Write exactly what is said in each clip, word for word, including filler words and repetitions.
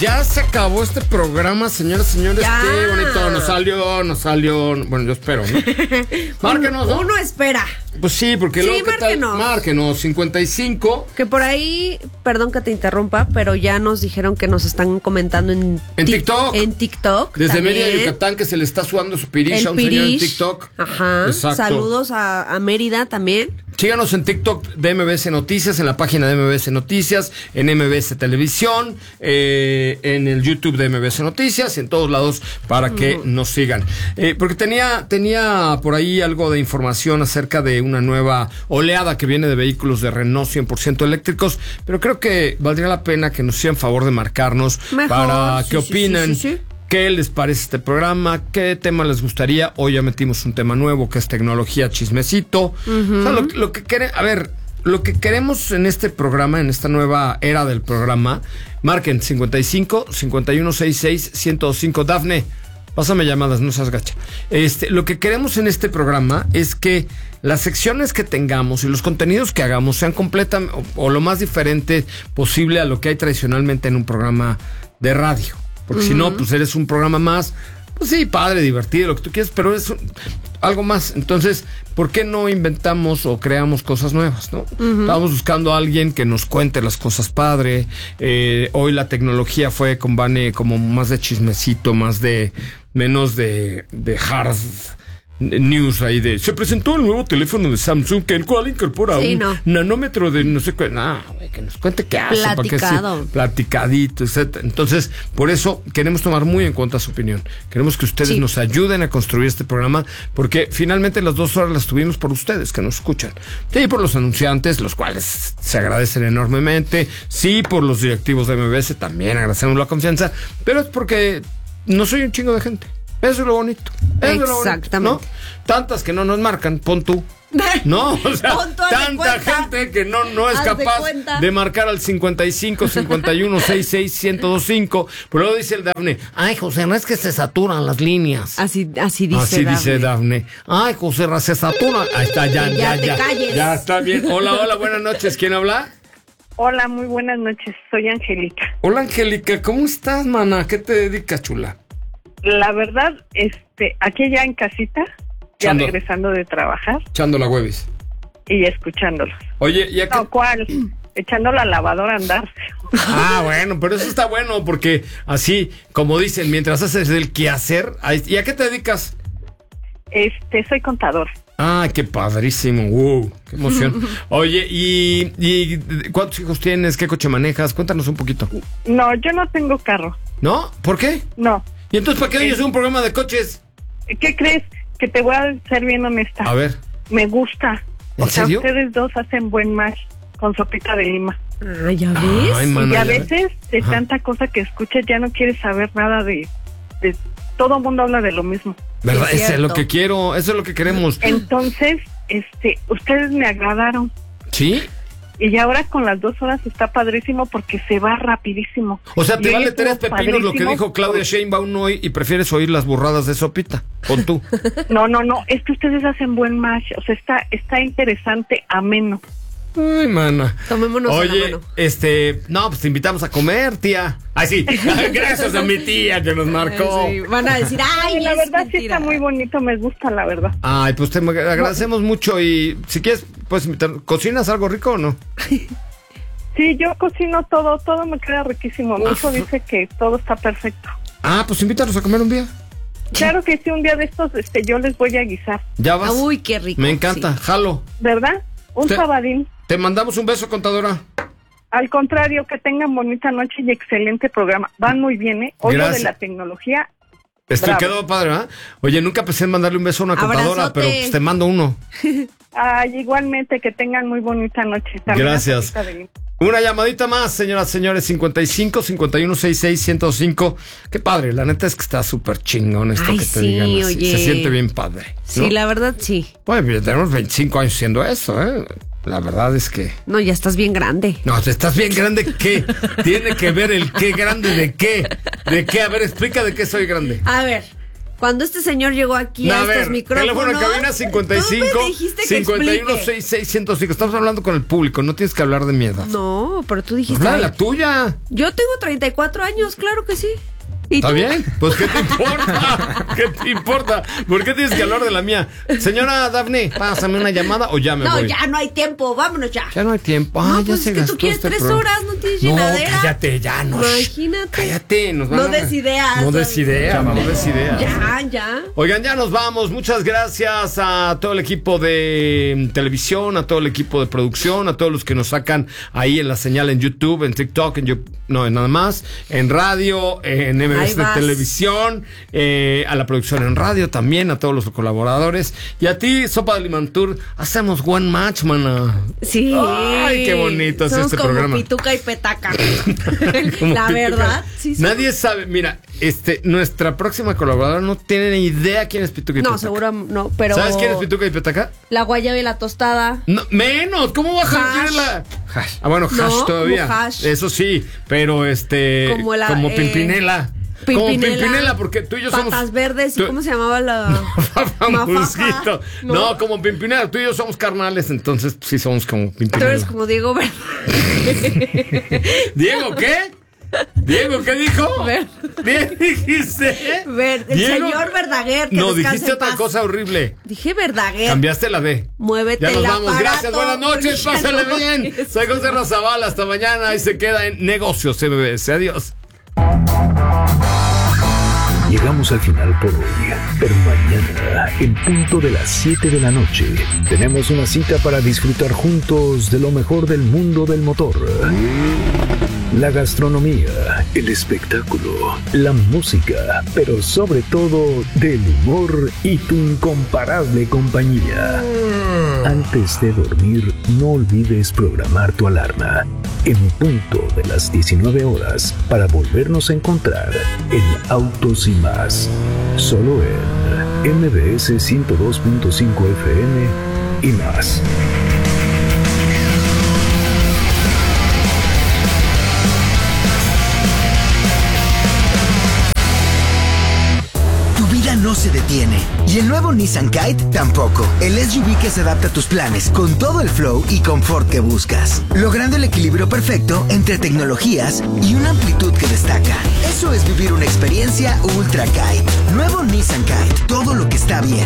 Ya se acabó este programa, señoras y señores. Ya. Qué bonito. Nos salió, nos salió. Bueno, yo espero, ¿no? Márquenos, ¿no? Uno espera. Pues sí, porque Sí, luego, ¿qué tal? márquenos. Márquenos, cincuenta y cinco. Que por ahí, perdón que te interrumpa, pero ya nos dijeron que nos están comentando en, En tic- TikTok. En TikTok. Desde también. Mérida, Yucatán, que se le está sudando su pirish El a un señor en Pirish. TikTok. Ajá. Exacto. Saludos a, a Mérida también. Síganos en TikTok de M B S Noticias, en la página de M B S Noticias, en M B S Televisión, eh, en el YouTube de M B S Noticias, en todos lados para que Mm. nos sigan. Eh, porque tenía, tenía por ahí algo de información acerca de una nueva oleada que viene de vehículos de Renault cien por ciento eléctricos, pero creo que valdría la pena que nos hicieran favor de marcarnos Mejor, para sí, que sí, opinen. sí, sí, sí. ¿Qué les parece este programa? ¿Qué tema les gustaría? Hoy ya metimos un tema nuevo que es tecnología chismecito. Uh-huh. O sea, lo, lo que queremos, a ver, lo que queremos en este programa, en esta nueva era del programa, marquen cincuenta y cinco, cincuenta y uno sesenta y seis, ciento cinco. Dafne, pásame llamadas, no seas gacha. Este, lo que queremos en este programa es que las secciones que tengamos y los contenidos que hagamos sean completas o, o lo más diferente posible a lo que hay tradicionalmente en un programa de radio. Porque uh-huh. si no, pues eres un programa más, pues sí, padre, divertido, lo que tú quieras, pero es un, algo más. Entonces, ¿por qué no inventamos o creamos cosas nuevas, no? Uh-huh. Estábamos buscando a alguien que nos cuente las cosas padre. Eh, hoy la tecnología fue con Vane como más de chismecito, más de, menos de, de hard news ahí de, se presentó el nuevo teléfono de Samsung, que el cual incorpora sí, un no. nanómetro de no sé qué, no, güey, que nos cuente qué hace. Platicado. Porque sí, platicadito, etcétera. Entonces, por eso queremos tomar muy en cuenta su opinión. Queremos que ustedes sí. nos ayuden a construir este programa, porque finalmente las dos horas las tuvimos por ustedes, que nos escuchan. Sí, por los anunciantes, los cuales se agradecen enormemente. Sí, por los directivos de M B S, también agradecemos la confianza, pero es porque no soy un chingo de gente. Eso es lo bonito. Eso Exactamente. Es lo bonito, ¿no? Tantas que no nos marcan, pon tú. No, o sea, tanta gente que no, no es haz capaz de, de marcar al cincuenta y cinco, cincuenta y uno sesenta y seis, ciento veinticinco. Pero luego dice el Dafne, ay, José, no es que se saturan las líneas. Así, así dice Así Dafne. dice Dafne. Ay, José, se saturan. Ahí está, ya, ya, ya. Ya, ya, ya está bien. Hola, hola, buenas noches. ¿Quién habla? Hola, muy buenas noches. Soy Angélica. Hola, Angélica. ¿Cómo estás, mana? ¿Qué te dedicas, chula? La verdad, este, aquí ya en casita, ya Chando, regresando de trabajar. Echando la huevis. Y escuchándolos. Oye, ¿y a qué? No, ¿cuál? Echando la lavadora a andar. Ah, bueno, pero eso está bueno porque así, como dicen, mientras haces el quehacer, ¿y a qué te dedicas? Este, soy contador. Ah, qué padrísimo, wow, qué emoción. Oye, ¿y, ¿y cuántos hijos tienes? ¿Qué coche manejas? Cuéntanos un poquito. No, yo no tengo carro. ¿No? ¿Por qué? No. ¿Y entonces para qué oyes un programa de coches? ¿Qué crees? Que te voy a ser bien honesta. A ver. Me gusta. ¿En o sea, serio? Ustedes dos hacen buen match con sopita de lima. Ah, ¿ya ves? Ay, mana, y a ya veces ves. de Ajá. tanta cosa que escuchas ya no quieres saber nada de... de todo el mundo habla de lo mismo. ¿Verdad? Es Eso es lo que quiero, eso es lo que queremos. Entonces, este, ustedes me agradaron. ¿Sí? Y ahora con las dos horas está padrísimo porque se va rapidísimo. O sea, te y vale tres pepinos lo que dijo Claudia Sheinbaum hoy y prefieres oír las burradas de Sopita. Con tú. No, no, no, es que ustedes hacen buen match. O sea, está, está interesante, ameno. Ay, mana. Tomémonos Oye, a la mano. este, no, pues te invitamos a comer, tía. Ay, sí, gracias a mi tía que nos marcó. Sí, van a decir, ay, la es verdad mentira. sí está muy bonito, me gusta, la verdad. Ay, pues te agradecemos no. mucho y si quieres, pues invitar, ¿cocinas algo rico o no? Sí, yo cocino todo, todo me queda riquísimo. Mi hijo dice que todo está perfecto. Ah, pues invítanos a comer un día. Claro que sí, un día de estos, este, yo les voy a guisar. Ya vas. Uy, qué rico. Me encanta, sí. jalo. ¿Verdad? Un te, sabadín. Te mandamos un beso, contadora. Al contrario, que tengan bonita noche y excelente programa. Van muy bien, ¿eh? Hoy lo de la tecnología. Esto quedó padre, ¿eh? Oye, nunca pensé en mandarle un beso a una contadora, Abrazote. pero pues te mando uno. Ay, igualmente, que tengan muy bonita noche. También gracias. Una llamadita más, señoras, señores, cincuenta y cinco, cincuenta y uno sesenta y seis, ciento cinco. Qué padre, la neta es que está súper chingón esto Ay, que te sí, digan así. oye. Se siente bien padre, ¿no? Sí, la verdad, sí. Bueno, ya tenemos veinticinco años haciendo eso, ¿eh? La verdad es que... No, ya estás bien grande. No, estás bien grande, ¿qué? Tiene que ver el qué grande de qué. ¿De qué? A ver, explica de qué soy grande. A ver, Cuando este señor llegó aquí No, a, a estos ver, micrófonos. teléfono en cabina cincuenta y cinco, tú me dijiste que cincuenta y uno, explique. sesenta y seis, ciento cinco. Estamos hablando con el público, no tienes que hablar de mi edad. No, pero tú dijiste. Habla de ay, la tuya. Yo tengo treinta y cuatro años, claro que sí. ¿Y ¿Está tú? bien? Pues ¿qué te importa? ¿Qué te importa? ¿Por qué tienes que hablar de la mía? Señora Dafne, pásame una llamada o ya me No, voy. ya no hay tiempo, vámonos ya. Ya no hay tiempo. Ah, No, ya pues se es que gastó tú quieres este tres programa. horas, no tienes No, llenadera. cállate, ya no. Imagínate. Cállate, nos van No a- des ideas. No des ideas, no des ideas. Ya, ya. Oigan, ya nos vamos. Muchas gracias a todo el equipo de televisión, a todo el equipo de producción, a todos los que nos sacan ahí en la señal en YouTube, en TikTok, en YouTube, no, en nada más, en radio, en M B S Ahí de vas. Televisión, eh, a la producción en radio también, a todos los colaboradores. Y a ti, Sopa de Limantur, hacemos one match, mana. Sí. Ay, qué bonito es Somos este como programa. Pituca y Petaca. Como La Pituca. verdad, sí. somos. Nadie sabe, mira, este, nuestra próxima colaboradora no tiene ni idea quién es Pituca y No, Petaca. seguro no, pero. ¿Sabes quién es Pituca y Petaca? La guayaba y la tostada. No, menos, ¿cómo va a saber quién Hash. es la hash? Ah, bueno, hash No, todavía. como hash. Eso sí, pero este Como la, como eh, Pimpinela. Como Pimpinela, Pimpinela, porque tú y yo somos Patas verdes, ¿y tú- cómo se llamaba la? Mafamusquito. No, No. como Pimpinela, tú y yo somos carnales, entonces sí somos como Tú Pimpinela. eres como Diego Ver- ¿Diego qué? ¿Diego qué dijo? Ver- ¿Bien dijiste? Ver- el Diego- señor Verdaguer, que No, descanse dijiste en otra paz. cosa horrible. Dije Verdaguer. Cambiaste la B. Muévete Ya nos el vamos, aparato, gracias, buenas noches, porque ya pásale no bien. es. Soy José Razabala, hasta mañana y se queda en Negocios M B S. Adiós. Llegamos al final por hoy, pero mañana, en punto de las siete de la noche, tenemos una cita para disfrutar juntos de lo mejor del mundo del motor. La gastronomía, el espectáculo, la música, pero sobre todo del humor y tu incomparable compañía. Antes de dormir, no olvides programar tu alarma en punto de las diecinueve horas para volvernos a encontrar en Autos y Más, solo en M B S ciento dos punto cinco F M y más. Tu vida no se detiene. Y el nuevo Nissan Kite tampoco. El S U V que se adapta a tus planes con todo el flow y confort que buscas. Logrando el equilibrio perfecto entre tecnologías y una amplitud que destaca. Eso es vivir una experiencia Ultra Kite. Nuevo Nissan Kite. Todo lo que está bien.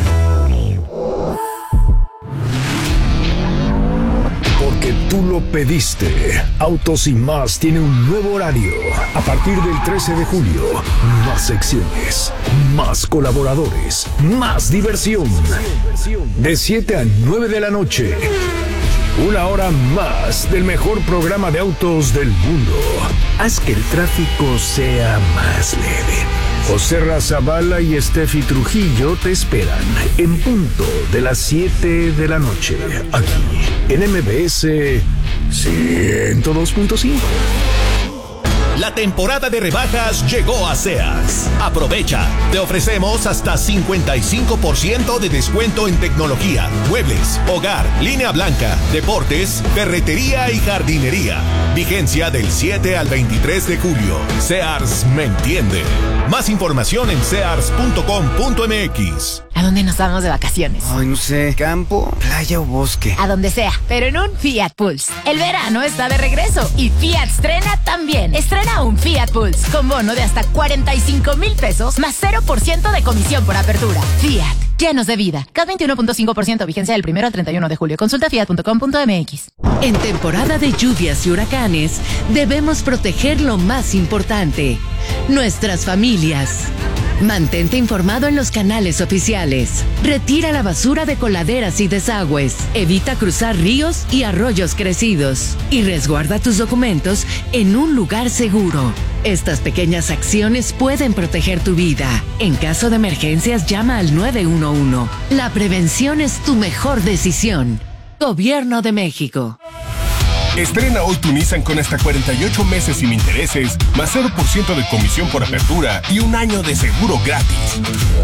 Porque tú lo pediste. Autos y Más tiene un nuevo horario. A partir del trece de julio, más secciones, más colaboradores, más diversión. De siete a nueve de la noche. Una hora más del mejor programa de autos del mundo. Haz que el tráfico sea más leve. José Razabala y Steffi Trujillo te esperan en punto de las siete de la noche. Aquí, en M B S ciento dos punto cinco. La temporada de rebajas llegó a Sears. Aprovecha. Te ofrecemos hasta cincuenta y cinco por ciento de descuento en tecnología, muebles, hogar, línea blanca, deportes, ferretería y jardinería. Vigencia del siete al veintitrés de julio. Sears me entiende. Más información en sears punto com punto m x. ¿A dónde nos vamos de vacaciones? Ay, no sé, campo, playa o bosque. A donde sea, pero en un Fiat Pulse. El verano está de regreso y Fiat estrena también. Estrena un Fiat Pulse con bono de hasta cuarenta y cinco mil pesos más cero por ciento de comisión por apertura. Fiat, llenos de vida. C A T veintiuno punto cinco por ciento, vigencia del primero al treinta y uno de julio. Consulta fiat punto com punto m x. En temporada de lluvias y huracanes, debemos proteger lo más importante, nuestras familias. Mantente informado en los canales oficiales. Retira la basura de coladeras y desagües. Evita cruzar ríos y arroyos crecidos. Y resguarda tus documentos en un lugar seguro. Estas pequeñas acciones pueden proteger tu vida. En caso de emergencias, llama al nueve uno uno. La prevención es tu mejor decisión. Gobierno de México. Estrena hoy tu Nissan con hasta cuarenta y ocho meses sin intereses, más cero por ciento de comisión por apertura y un año de seguro gratis.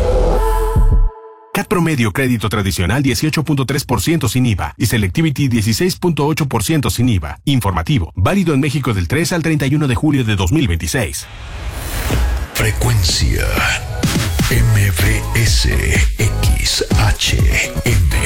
C A T promedio crédito tradicional dieciocho punto tres por ciento sin I V A y Selectivity dieciséis punto ocho por ciento sin I V A. Informativo, válido en México del tres al treinta y uno de julio de dos mil veintiséis. Frecuencia M B S X H M